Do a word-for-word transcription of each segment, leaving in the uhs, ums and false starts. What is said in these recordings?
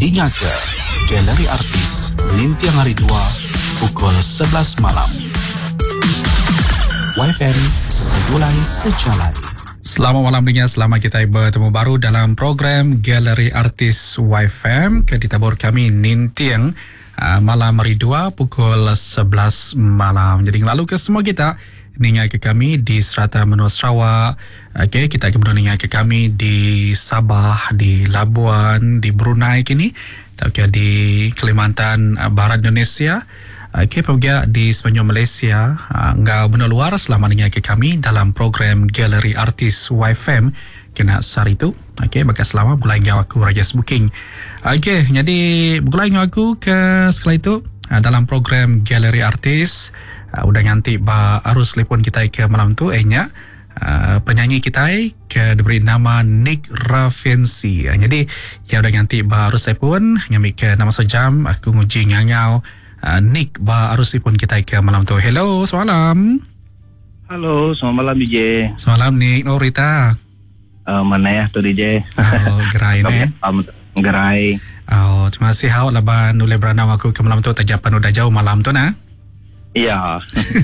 Ingat ke Galeri Artis Lintiang Hari dua pukul sebelas malam. Y F M Segulai Sejalan. Selamat malam dengan selamat kita bertemu baru dalam program Galeri Artis Y F M ke ditabur kami Nintiang uh, malam hari dua pukul sebelas malam. Jadi lalu ke semua kita ningat ke kami di Serata Menua Sarawak. Okey, kita akan mendengar ke kami di Sabah, di Labuan, di Brunei kini, okay, di Kalimantan Barat Indonesia. Okey, juga di Semenanjung Malaysia. Engkau benar luar selamat dengar ke kami dalam program Galeri Artis Y F M kena sehari itu. Okey, maka selamat mulai ngau aku Raja Booking. Okey, jadi mulai ngau aku ke sekali itu dalam program Galeri Artis. Uh, udah nganti ba arus telefon kita ke malam tu ehnya uh, penyanyi kita ke diberi nama Nick Raffensi. Uh, jadi ya udah nganti ba arus telefon ngami ke nama sejam aku nguji ngangau uh, Nick ba arus telefon kita ke malam tu. Hello, semalam. Halo, selamat malam D J. Semalam Nick, no Rita. Uh, mana ya tu D J? Oh, gerai ne. Gerai. Oh, terima kasih hau laban oleh beranau aku ke malam tu tajapan udah jauh malam tu nah. Ya.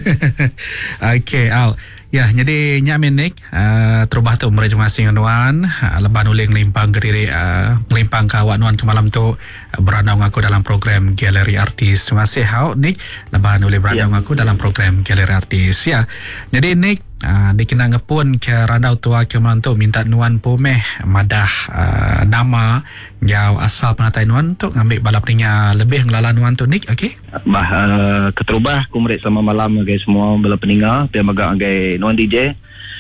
Okey, au. Ya, jadi nyamin Nick, uh, terubah tu mereka masing nuan, uh, leban oleh ngelimpang ke diri, uh, ngelimpang ke awak nuan ke malam tu, uh, beranau aku dalam program Galeri Artis. Terima kasih hau Nick, leban oleh beranau ya. Aku dalam program Galeri Artis. Ya. Jadi Nick, uh, dikena ngepun ke randau tua ke malam tu, minta nuan pomeh madah uh, nama jauh asal penatai nuan tu ngambil balap ninya lebih ngelala nuan tu Nick, okey? Bah, uh, keterubah kumrek sama malam guys semua bela peninggal, terima kasih guys nuan D J.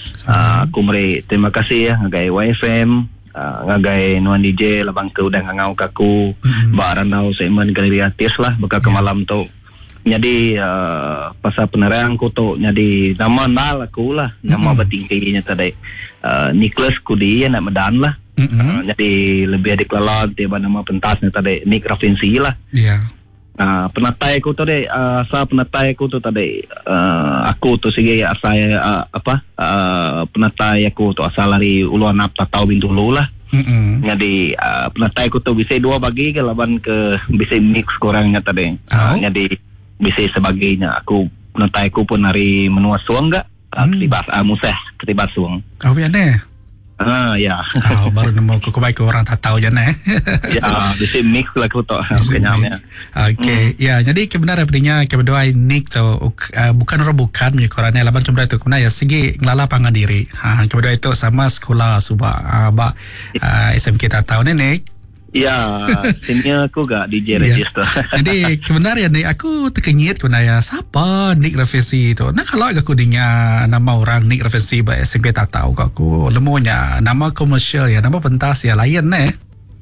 Uh, kumrek terima kasih ya guys Y F M, uh, ngagai nuan D J labang ke udah ngangau kaku, mm-hmm. ba randau segmen Galeri Artis lah beka ke yeah. malam tu. Jadi uh, pasal penerang ku tu jadi nama nal aku lah, nama mm-hmm. bertingginya tadi uh, Nicholas Kudi nak medan lah. Mm-hmm. Uh, jadi lebih adik lalat dia nama pentasnya tadi Nick Raffensi lah. Ya. Yeah. Uh, penatai aku tadi uh, asal penatai aku tu tadi uh, aku tu segi asal uh, apa uh, penatai aku tu asal dari Uluan Nap Tatau Bintulu lah. Mm-hmm. Jadi uh, penatai aku tu bisa dua bagi ke laban ke bisa mix kurangnya tadi. Uh, oh. Jadi bisa sebagainya aku penatai aku pun hari menua suang enggak uh, mm. ketibas uh, museh ketibas suang. Oh ya ne. Ah ya. Oh, baru nemu aku baik orang tak tahu je ne. Ya, bisa mix lah aku tu kenyamnya. Okey. Mm. Ya, jadi kebenaran pedenya kedua Nick tu uh, bukan orang bukan punya korane laban kedua itu kena ya segi ngelala pangan diri. Ha, kedua itu sama sekolah suba uh, ba uh, S M K tak tahu ne Nick. Ya, senior aku gak D J register. Jadi kebenaran ni aku terkenyit sebenarnya siapa Nick Raffensi tu. Nah kalau aku dengar nama orang Nick Raffensi ba S M P tak tahu aku lemunya nama komersial ya, nama pentas ya lain ne.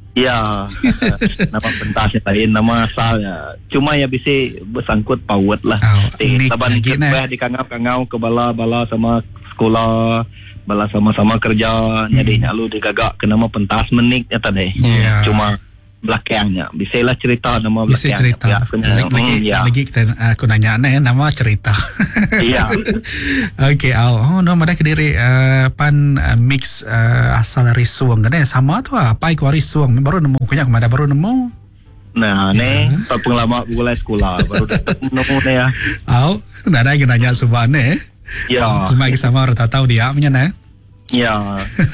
Ya, nama pentasnya lain, nama asalnya. Cuma ya bisa bersangkut paut lah. Oh, Taban kita di kangau-kangau ke bala-bala sama sekolah. Bala sama-sama kerja, hmm. jadi nyalu digagak ke nama pentas menik ya tadi. Yeah. Cuma belakangnya, bisalah cerita nama belakangnya. Bisa cerita. Ya, lagi, lagi, hmm, ya. lagi kita aku nanya nih nama cerita. Iya. Okey, oh no ada kediri uh, pan uh, mix uh, asal dari Suang kan ya sama tu apa ikut dari Suang baru nemu punya kemana baru nemu. Nah, yeah. Ni tak penglama mulai sekolah baru nemu ni ya. Oh, dah ada yang nanya subhan eh. Ya. Cuma sama orang tak tahu dia punya nah. Ya.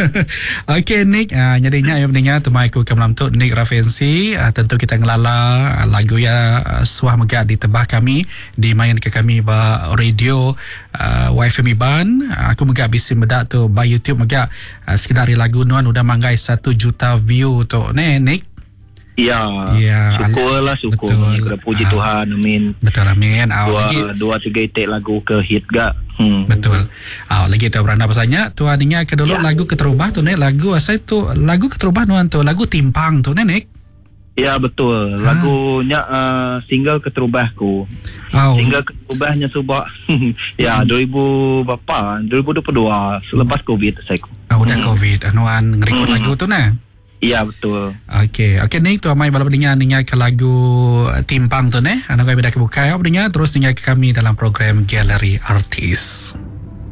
Okey Nick, uh, jadinya yang pentingnya tumai ku ke malam tu Nick Raffensi, uh, tentu kita ngelala uh, lagu ya uh, suah megak ditebah kami dimain ke kami ba radio uh, Y F M Iban. Uh, aku megak bisi medak tu ba YouTube megak uh, sekedar lagu nuan udah manggai satu juta view tu ne Nick. Ya, ya, syukurlah syukur. Kita puji uh, Tuhan, amin. Betul, amin. Dua, lagi, dua tiga itik lagu ke hit gak. Hmm. Betul. Oh, lagi tu beranda pasanya Tuhan ingat ke dulu ya. Lagu keterubah tu nek lagu asal tu lagu keterubah nuan tu lagu timpang tu nek. Ya betul. Ha. Lagunya uh, single keterubahku. Oh. Single keterubahnya subak. Ya hmm. dua ribu berapa? dua ribu dua puluh dua selepas Covid saya. Oh, udah hmm. Covid anuan ngerekod hmm. lagu tu nek. Iya betul. Okey, okey ni tu amai bala pendengar dengar ke lagu Timpang tu ne. Anak kami dah kebuka ya pendengar terus dengar ke kami dalam program Galeri Artis.